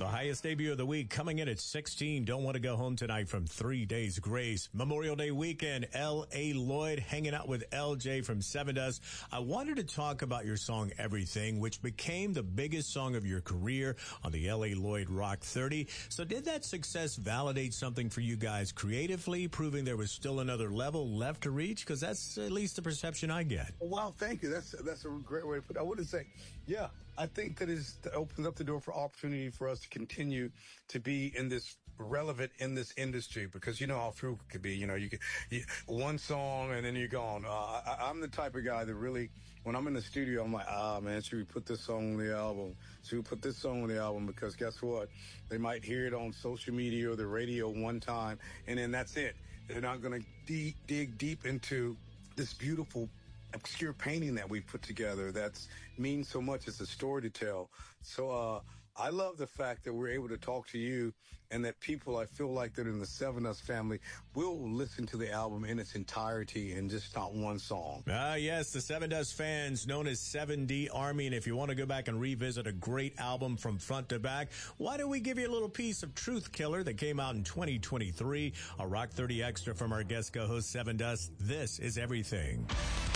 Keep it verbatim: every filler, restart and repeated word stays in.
highest debut of the week, coming in at sixteen. Don't Want to Go Home Tonight from Three Days Grace. Memorial Day weekend, L A. Lloyd hanging out with L J from Seven Dust. I wanted to talk about your song Everything, which became the biggest song of your career on the L A. Lloyd Rock thirty. So did that success validate something for you guys creatively, proving there was still another level left to reach? Because that's at least the perception I get. Wow, thank you. That's that's a great way to put it. I wouldn't say, yeah, I think that is, that opens up the door for opportunity for us to continue to be in this relevant in this industry, because you know how frugal it could be. You know, you get you, one song and then you're gone. Uh, I, I'm the type of guy that really, when I'm in the studio, I'm like, ah, man, should we put this song on the album? Should we put this song on the album? Because guess what? They might hear it on social media or the radio one time, and then that's it. They're not going to de- dig deep into this beautiful, obscure painting that we put together that's means so much. It's a story to tell. So, uh, I love the fact that we're able to talk to you, and that people, I feel like that in the Seven Dust family, will listen to the album in its entirety and just not one song. Ah, yes, the Seven Dust fans, known as seven D Army. And if you want to go back and revisit a great album from front to back, why don't we give you a little piece of Truth Killer that came out in twenty twenty-three, a Rock thirty extra from our guest co-host Seven Dust. This is Everything.